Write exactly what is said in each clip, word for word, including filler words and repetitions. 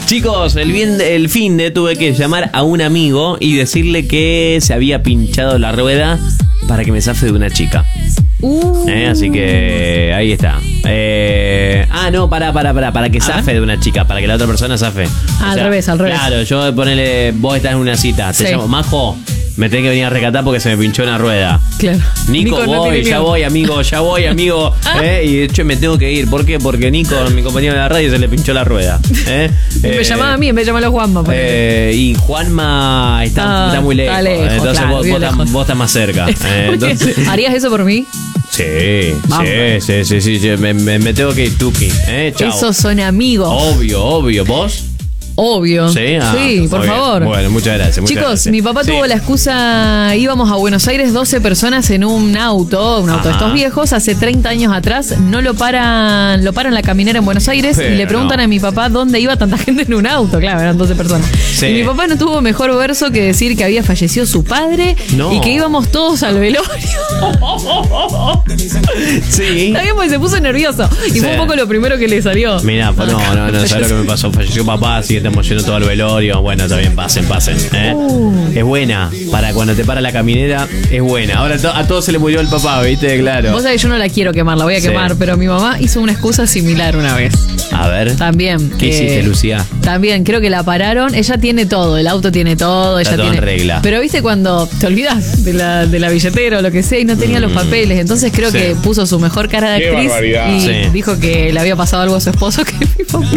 Chicos, el, bien, el fin de tuve que llamar a un amigo y decirle que se había pinchado la rueda para que me zafe de una chica. Uh. Eh, así que ahí está. Eh, ah, no, pará, pará, pará. Para que zafe de una chica, para que la otra persona zafe. Ah, al revés, al revés. Claro, yo ponele, vos estás en una cita, te Sí. llamo, Majo, me tenés que venir a rescatar porque se me pinchó una rueda. Claro. Nico, Nico no voy, tiene ya ni- voy, amigo, ya voy, amigo. eh, y de hecho me tengo que ir. ¿Por qué? Porque Nico, mi compañero de la radio, se le pinchó la rueda. Eh, Me eh, llamaba a mí, en vez de llamarlo a Juanma. ponele. eh, y Juanma está, Ah, está muy lejos. está lejos, entonces claro, vos, bien vos, estás- lejos. vos estás más cerca. eh, entonces, ¿Harías eso por mí? sí, Vamos. sí, sí, sí, sí, sí, me, me, me tengo que ir, Tuki. Eh, chao. Esos son amigos. Obvio, obvio. ¿Vos? Obvio. Sí, ah, Sí, por muy bien. favor. Bueno, muchas gracias. Muchas Chicos, gracias. mi papá Sí. tuvo la excusa, íbamos a Buenos Aires doce personas en un auto, un auto de Ajá. estos viejos, hace treinta años atrás, no lo paran, lo paran la caminera en Buenos Aires Pero y le preguntan no. a mi papá dónde iba tanta gente en un auto, claro, eran doce personas. Sí. Y mi papá no tuvo mejor verso que decir que había fallecido su padre No. y que íbamos todos al velorio. Sí. Está bien porque se puso nervioso y Sí. fue un poco lo primero que le salió. Mirá, pues no, no, no, ¿sabes lo que me pasó? Falleció papá, así que estamos yendo todo al velorio. Bueno, está bien, pasen, pasen. ¿eh? Uh. Es buena, para cuando te para la caminera, es buena. Ahora to- a todos se le murió el papá, ¿viste? Claro. Vos sabés que yo no la quiero quemar, la voy a Sí. quemar, pero mi mamá hizo una excusa similar una vez. A ver. También. ¿Qué eh, hiciste, Lucía? También, creo que la pararon. Ella tiene todo, el auto tiene todo. Está ella todo en tiene. regla. Pero viste cuando te olvidas de la, de la billetera o lo que sea y no tenía los papeles. Entonces creo Mm. Sí. que puso su mejor cara de Qué actriz barbaridad. y Sí. dijo que le había pasado algo a su esposo que mi papá.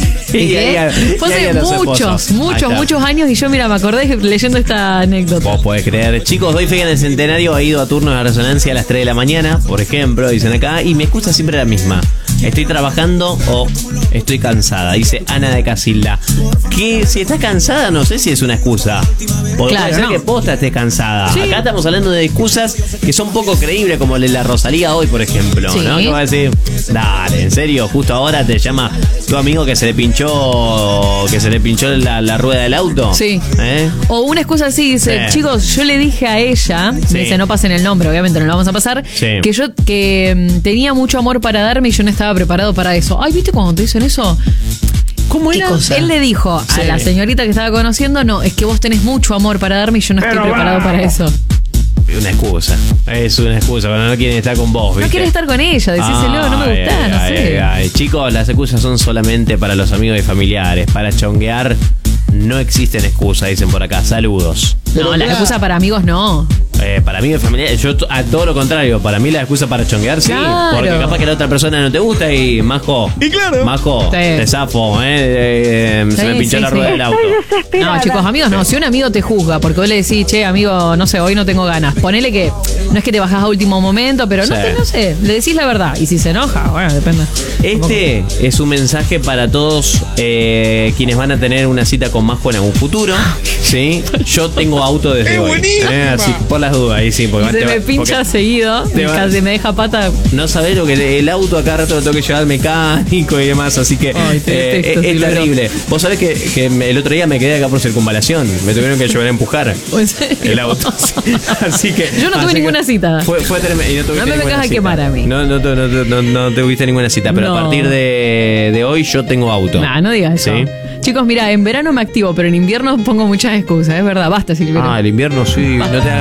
Y ¿Y ahí qué? a- Fue y ahí hace a los muchos, esposos. Ahí muchos, está. muchos años y yo, mira, me acordé leyendo esta anécdota. Vos podés creer. Chicos, doy fe en el centenario. He ido a turnos de resonancia a las tres de la mañana, por ejemplo, dicen acá. Y mi excusa siempre es la misma. Estoy trabajando o estoy cansada. Dice Ana de Casilda. Que si estás cansada, no sé si es una excusa. Porque Claro, puede ser no. que posta estés cansada. Sí. Acá estamos hablando de excusas que son poco creíbles, como la Rosalía hoy, por ejemplo. Sí. ¿No? Que va a decir, dale, en serio, justo ahora te llama tu amigo que se le pinchó, que se le pinchó la, la rueda del auto. Sí. ¿Eh? O una excusa así, dice, Sí. chicos, yo le dije a ella, Sí. me dice, no pasen el nombre, obviamente no lo vamos a pasar, Sí. que yo que mm, tenía mucho amor para darme y yo no estaba preparado para eso. Ay, ¿viste cuando te dicen eso? ¿Cómo ¿Qué era? cosa? Él le dijo Sí. a la señorita que estaba conociendo, no, es que vos tenés mucho amor para darme y yo no estoy Pero preparado vamos. para eso. Una excusa. Es una excusa cuando no quieren estar con vos, No ¿viste? quieres estar con ella, decíselo, no me Ay, gustás, no ay, sé. ay, ay. Chicos, las excusas son solamente para los amigos y familiares. Para chonguear no existen excusas, dicen por acá. Saludos. No, la excusa para amigos no. Eh, para mí de familia, yo t- a todo lo contrario, para mí la excusa para chonguear sí, Claro. porque capaz que la otra persona no te gusta y majo, Y claro. majo, Sí. te zafo, eh, eh, se Sí, me pinchó sí, la sí. rueda del auto. No, chicos, amigos no. Si un amigo te juzga porque vos le decís, che, amigo, no sé, hoy no tengo ganas. Ponele que no es que te bajás a último momento, pero no, Sí. te, no sé, le decís la verdad. Y si se enoja, bueno, depende. Este es un mensaje para todos eh, quienes van a tener una cita con Majo en algún futuro. ¿Sí? Yo tengo auto desde ¡Es hoy. buenísima! Eh, así, por las dudas, ahí sí, porque Se te va- me pincha porque seguido, te va- casi me deja pata. no sabés lo que el auto acá rato lo tengo que llevar al mecánico y demás, así que Ay, te eh, detesto, es, es Silvero. terrible. Vos sabés que, que me- el otro día me quedé acá por circunvalación, me tuvieron que llevar a empujar ¿En serio? el auto. Así que Yo no tuve así que ninguna cita. Fue, fue tremendo. y no, tuviste No me ninguna vengas a cita. quemar a mí. No, no, no, no, no, no tuviste ninguna cita, pero No. a partir de, de hoy yo tengo auto. Nah, no digas eso. ¿Sí? Chicos, mira, en verano me activo, pero en invierno pongo muchas excusas, es verdad, basta, Silvero. Ah, el invierno sí, no te